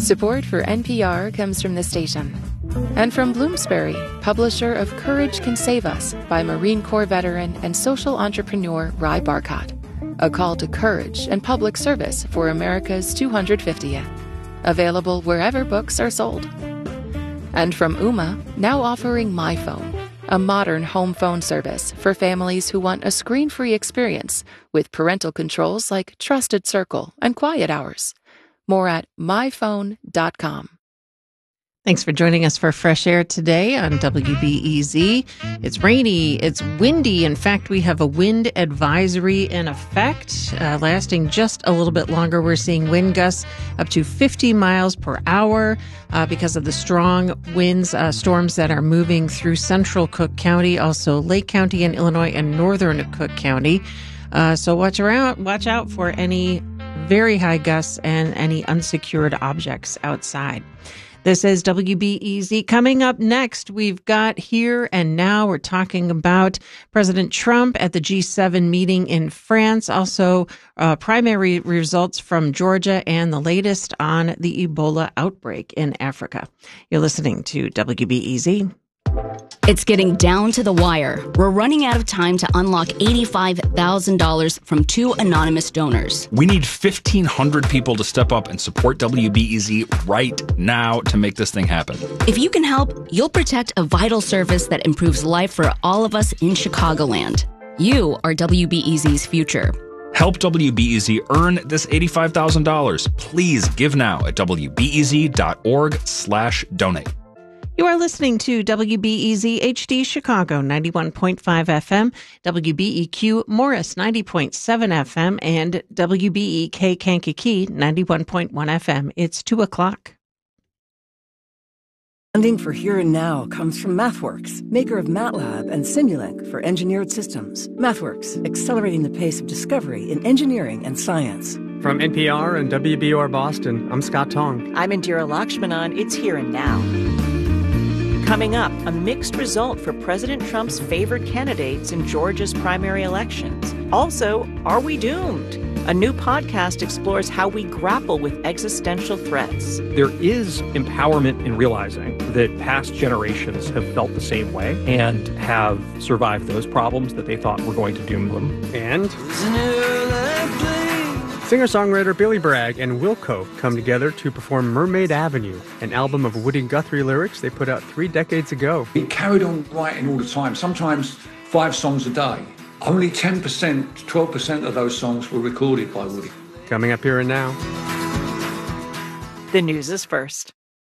Support for NPR comes from the station and from Bloomsbury, publisher of Courage Can Save Us by Marine Corps veteran and social entrepreneur Ry Barcott. A call to courage and public service for America's 250th. Available wherever books are sold. And from Ooma, now offering MyPhone, a modern home phone service for families who want a screen-free experience with parental controls like Trusted Circle and Quiet Hours. More at myphone.com. Thanks for joining us for Fresh Air today on WBEZ. It's rainy, it's windy. In fact, we have a wind advisory in effect, lasting just a little bit longer. We're seeing wind gusts up to 50 miles per hour because of the strong winds, storms that are moving through central Cook County, also Lake County in Illinois and northern Cook County. So watch out for any very high gusts and any unsecured objects outside. This is WBEZ. Coming up next, we've got Here and Now. We're talking about President Trump at the G7 meeting in France. Also, primary results from Georgia and the latest on the Ebola outbreak in Africa. You're listening to WBEZ. It's getting down to the wire. We're running out of time to unlock $85,000 from 2 anonymous donors. We need 1,500 people to step up and support WBEZ right now to make this thing happen. If you can help, you'll protect a vital service that improves life for all of us in Chicagoland. You are WBEZ's future. Help WBEZ earn this $85,000. Please give now at wbez.org/donate. You are listening to WBEZ HD Chicago 91.5 FM, WBEQ Morris 90.7 FM, and WBEK Kankakee 91.1 FM. It's 2 o'clock. Funding for Here and Now comes from MathWorks, maker of MATLAB and Simulink for engineered systems. MathWorks, accelerating the pace of discovery in engineering and science. From NPR and WBOR Boston, I'm Scott Tong. I'm Indira Lakshmanan. It's Here and Now. Coming up, a mixed result for President Trump's favored candidates in Georgia's primary elections. Also, are we doomed? A new podcast explores how we grapple with existential threats. There is empowerment in realizing that past generations have felt the same way and have survived those problems that they thought were going to doom them. And singer-songwriter Billy Bragg and Wilco come together to perform Mermaid Avenue, an album of Woody Guthrie lyrics they put out 3 decades ago. He carried on writing all the time, sometimes 5 songs a day. Only 10%, 12% of those songs were recorded by Woody. Coming up Here and Now. The news is first.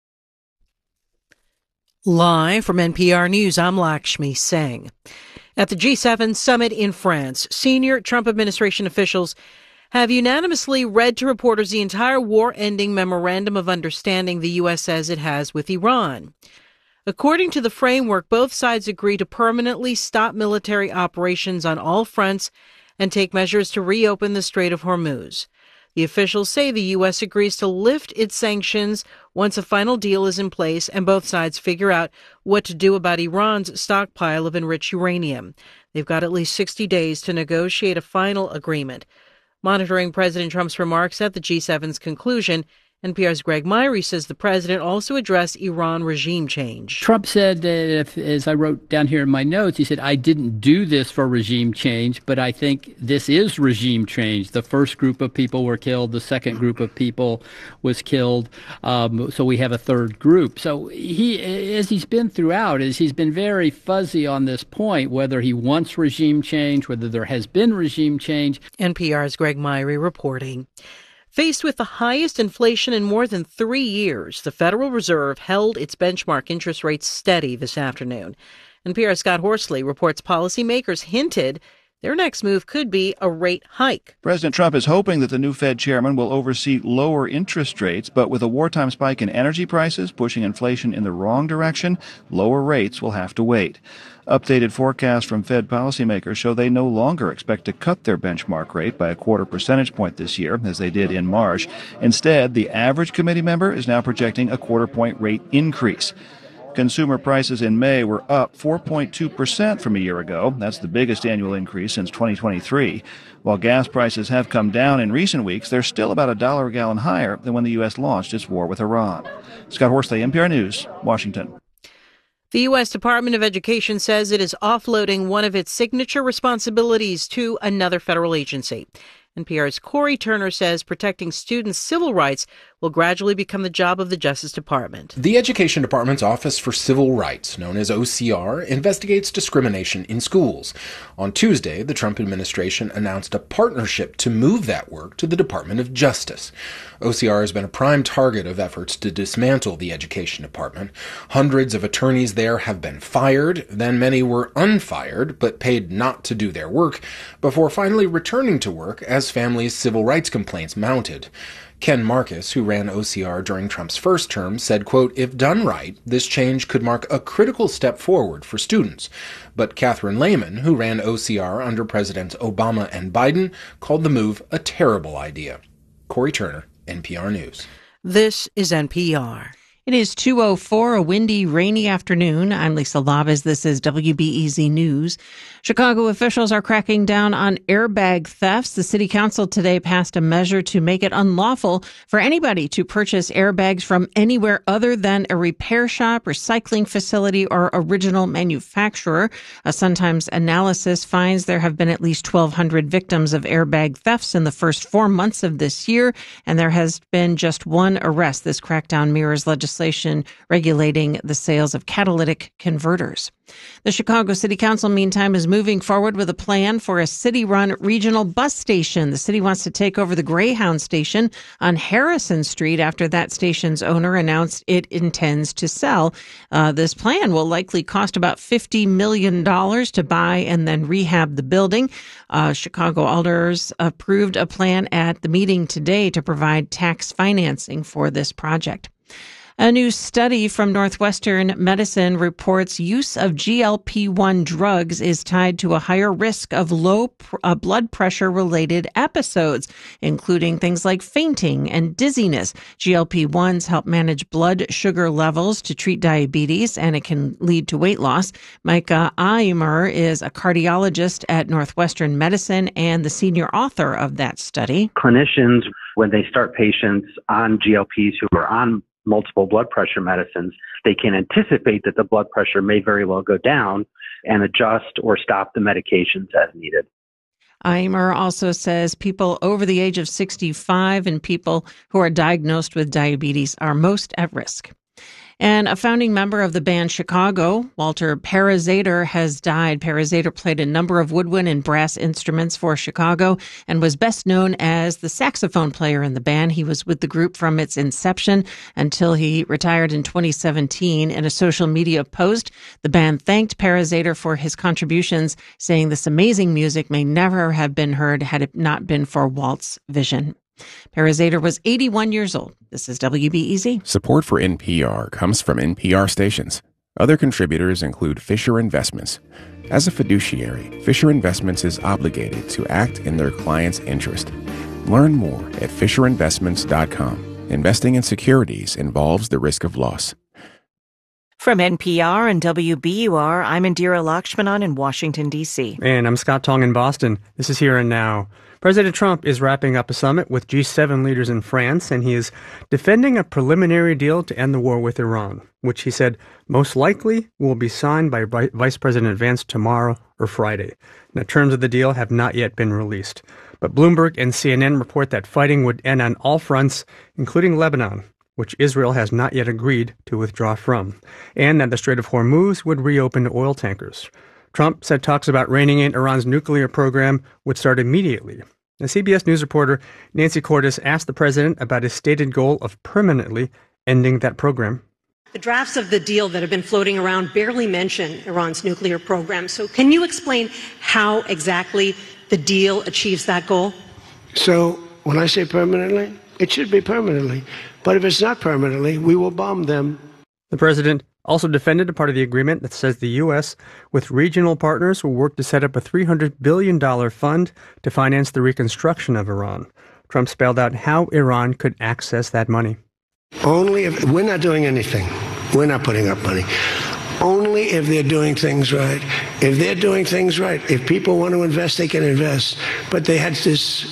Live from NPR News, I'm Lakshmi Singh. At the G7 summit in France, senior Trump administration officials have unanimously read to reporters the entire war-ending memorandum of understanding the U.S. says it has with Iran. According to the framework, both sides agree to permanently stop military operations on all fronts and take measures to reopen the Strait of Hormuz. The officials say the U.S. agrees to lift its sanctions once a final deal is in place and both sides figure out what to do about Iran's stockpile of enriched uranium. They've got at least 60 days to negotiate a final agreement. Monitoring President Trump's remarks at the G7's conclusion, NPR's Greg Myrie says the president also addressed Iran regime change. Trump said that, as I wrote down here in my notes, he said, I didn't do this for regime change, but I think this is regime change. The first group of people were killed. The second group of people was killed. So we have a third group. So he, as he's been throughout, he's been very fuzzy on this point, whether he wants regime change, whether there has been regime change. NPR's Greg Myrie reporting. Faced with the highest inflation in more than 3 years, the Federal Reserve held its benchmark interest rates steady this afternoon. NPR's Scott Horsley reports policymakers hinted their next move could be a rate hike. President Trump is hoping that the new Fed chairman will oversee lower interest rates, but with a wartime spike in energy prices pushing inflation in the wrong direction, lower rates will have to wait. Updated forecasts from Fed policymakers show they no longer expect to cut their benchmark rate by a 0.25 percentage point this year, as they did in March. Instead, the average committee member is now projecting a 0.25 point rate increase. Consumer prices in May were up 4.2% from a year ago. That's the biggest annual increase since 2023. While gas prices have come down in recent weeks, they're still about $1 a gallon higher than when the U.S. launched its war with Iran. Scott Horsley, NPR News, Washington. The U.S. Department of Education says it is offloading one of its signature responsibilities to another federal agency. NPR's Corey Turner says protecting students' civil rights will gradually become the job of the Justice Department. The Education Department's Office for Civil Rights, known as OCR, investigates discrimination in schools. On Tuesday, the Trump administration announced a partnership to move that work to the Department of Justice. OCR has been a prime target of efforts to dismantle the Education Department. Hundreds of attorneys there have been fired, then many were unfired, but paid not to do their work, before finally returning to work as families' civil rights complaints mounted. Ken Marcus, who ran OCR during Trump's first term, said, quote, "If done right, this change could mark a critical step forward for students." But Catherine Lehman, who ran OCR under Presidents Obama and Biden, called the move a terrible idea. Corey Turner, NPR News. This is NPR. It is 2:04, a windy, rainy afternoon. I'm Lisa Labas. This is WBEZ News. Chicago officials are cracking down on airbag thefts. The city council today passed a measure to make it unlawful for anybody to purchase airbags from anywhere other than a repair shop, recycling facility, or original manufacturer. A Sun-Times analysis finds there have been at least 1,200 victims of airbag thefts in the first 4 months of this year, and there has been just one arrest. This crackdown mirrors legislation regulating the sales of catalytic converters. The Chicago City Council, meantime, is moving forward with a plan for a city-run regional bus station. The city wants to take over the Greyhound station on Harrison Street after that station's owner announced it intends to sell. This plan will likely cost about $50 million to buy and then rehab the building. Chicago alders approved a plan at the meeting today to provide tax financing for this project. A new study from Northwestern Medicine reports use of GLP-1 drugs is tied to a higher risk of low blood pressure-related episodes, including things like fainting and dizziness. GLP-1s help manage blood sugar levels to treat diabetes, and it can lead to weight loss. Micah Eimer is a cardiologist at Northwestern Medicine and the senior author of that study. Clinicians, when they start patients on GLPs who are on multiple blood pressure medicines, they can anticipate that the blood pressure may very well go down and adjust or stop the medications as needed. Eimer also says people over the age of 65 and people who are diagnosed with diabetes are most at risk. And a founding member of the band Chicago, Walter Parazaider, has died. Parazaider played a number of woodwind and brass instruments for Chicago and was best known as the saxophone player in the band. He was with the group from its inception until he retired in 2017. In a social media post, the band thanked Parazaider for his contributions, saying this amazing music may never have been heard had it not been for Walt's vision. Parazaider was 81 years old. This is WBEZ. Support for NPR comes from NPR stations. Other contributors include Fisher Investments. As a fiduciary, Fisher Investments is obligated to act in their client's interest. Learn more at FisherInvestments.com. Investing in securities involves the risk of loss. From NPR and WBUR, I'm Indira Lakshmanan in Washington, D.C. And I'm Scott Tong in Boston. This is Here and Now. President Trump is wrapping up a summit with G7 leaders in France, and he is defending a preliminary deal to end the war with Iran, which he said most likely will be signed by Vice President Vance tomorrow or Friday. The terms of the deal have not yet been released. But Bloomberg and CNN report that fighting would end on all fronts, including Lebanon, which Israel has not yet agreed to withdraw from, and that the Strait of Hormuz would reopen to oil tankers. Trump said talks about reining in Iran's nuclear program would start immediately. The CBS News reporter Nancy Cordes asked the president about his stated goal of permanently ending that program. The drafts of the deal that have been floating around barely mention Iran's nuclear program. So can you explain how exactly the deal achieves that goal? So when I say permanently, it should be permanently. But if it's not permanently, we will bomb them. The president also defended a part of the agreement that says the U.S. with regional partners will work to set up a $300 billion fund to finance the reconstruction of Iran. Trump spelled out how Iran could access that money. Only if we're not doing anything. We're not putting up money. Only if they're doing things right. If they're doing things right, if people want to invest, they can invest. But they had this